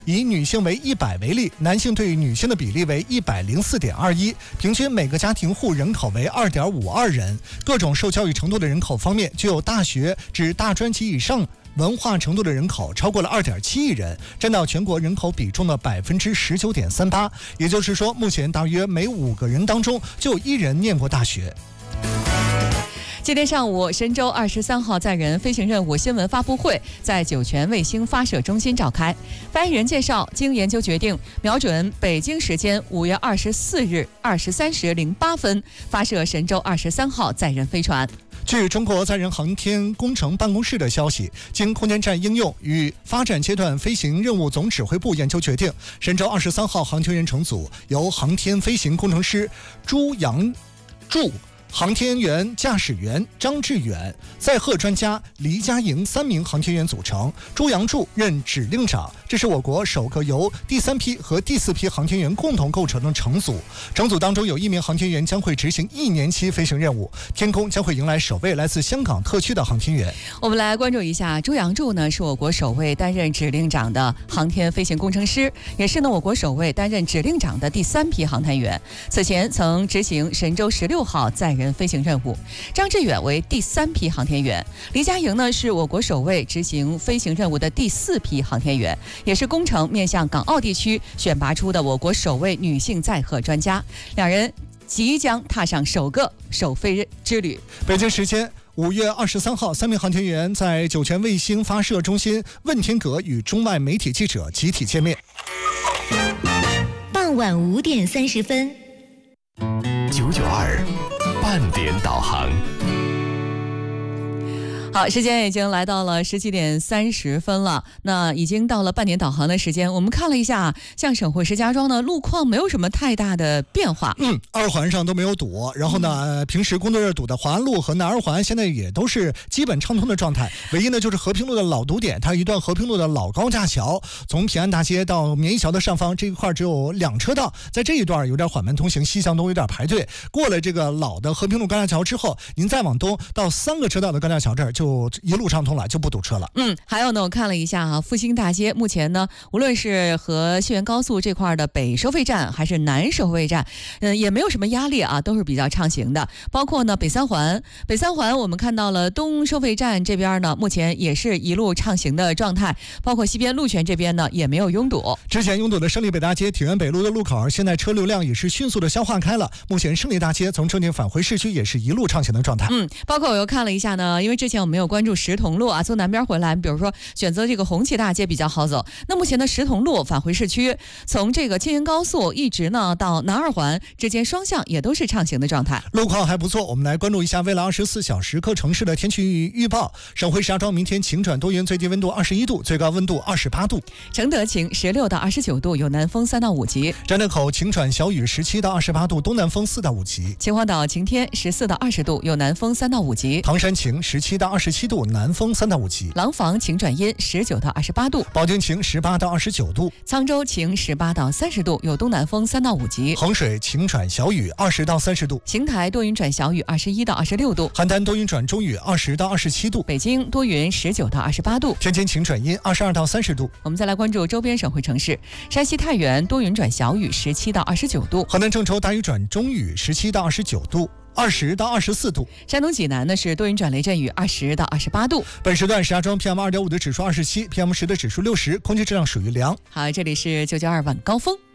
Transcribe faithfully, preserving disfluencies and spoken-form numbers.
以女性为一百为例，男性对女性的比例为一百零四点二一，平均每个家庭户人口为二点五二人。各种受教育程度的人口方面，具有大学至大专及以上文化程度的人口超过了二点七亿人，占到全国人口比重的百分之十九点三八。也就是说，目前大约每五个人当中就有一人念过大学。 今天上午，神舟二十三号载人飞行任务新闻发布会在酒泉卫星发射中心召开。发言人介绍，经研究决定，瞄准北京时间五月二十四日二十三时零八分发射神舟二十三号载人飞船。 据中国载人航天工程办公室的消息，经空间站应用与发展阶段飞行任务总指挥部研究决定，神舟二十三号航天员乘组由航天飞行工程师朱杨柱、航天员驾驶员张志远、载荷专家黎佳莹三名航天员组成，朱杨柱任指令长。这是我国首个由第三批和第四批航天员共同构成的乘组。乘组当中有一名航天员将会执行一年期飞行任务，天空将会迎来首位来自香港特区的航天员。 我们来关注一下，朱杨柱呢是我国首位担任指令长的航天飞行工程师，也是呢我国首位担任指令长的第三批航天员。此前曾执行神舟十六号载人飞行任务。张志远为第三批航天员，黎佳莹呢是我国首位执行飞行任务的第四批航天员，也是工程面向港澳地区选拔出的我国首位女性载荷专家。两人即将踏上首个首飞之旅。 北京时间五月二十三号，三名航天员在酒泉卫星发射中心问天阁与中外媒体记者集体见面。 傍晚五点三十分， 九九二半点导航。 好，时间已经来到了十七点三十分了，那已经到了半点导航的时间。我们看了一下，像省会石家庄呢，路况没有什么太大的变化。 嗯，二环上都没有堵，然后呢，嗯、平时工作日堵的华安路和南二环现在也都是基本畅通的状态。唯一呢就是和平路的老堵点，它有一段和平路的老高架桥，从平安大街到绵一桥的上方这一块只有两车道，在这一段有点缓慢通行，西向东有点排队。过了这个老的和平路高架桥之后，您再往东到三个车道的高架桥这儿就就一路畅通了，就不堵车了。 嗯，还有呢，我看了一下啊，复兴大街目前呢，无论是和西园高速这块的北收费站还是南收费站，嗯，也没有什么压力啊，都是比较畅行的。包括呢北三环，北三环我们看到了东收费站这边呢，目前也是一路畅行的状态，包括西边路权这边呢也没有拥堵。 之前拥堵的胜利北大街、体院北路的路口，现在车流量也是迅速的消化开了。目前胜利大街从正定返回市区也是一路畅行的状态。 嗯，包括我又看了一下呢，因为之前我们没有关注石桐路啊，从南边回来，比如说选择这个红旗大街比较好走。那目前的石桐路返回市区，从这个青云高速一直呢到南二环之间双向也都是畅行的状态， 路况还不错。我们来关注一下未来二十四小时各城市的天气预报。省会石家庄明天晴转多云，最低温度二十一度，最高温度二十八度。 承德晴十六到二十九度，有南风三到五级。 张家口晴转小雨十七到二十八度，东南风四到五级。 秦皇岛晴天十四到二十度，有南风三到五级。 唐山晴十七到二十七度，南风三到五级。 廊坊晴转阴十九到二十八度。 保定晴十八到二十九度。 沧州晴十八到三十度，有东南风三到五级。 衡水晴转小雨二十到三十度。 邢台多云转小雨二十一到二十六度。 邯郸多云转中雨二十到二十七度。 北京多云十九到二十八度。 天津晴转阴二十二到三十度。 我们再来关注周边省会城市，山西太原多云转小雨十七到二十九度。 河南郑州大雨转中雨十七到二十九度。二十到二十四度。 山东济南呢是多云转雷阵雨，二十到二十八度。 本时段石家庄 P M 二点五 的指数二十七 ，P M 十 的指数六十，空气质量属于良。 好，这里是九九二晚高峰。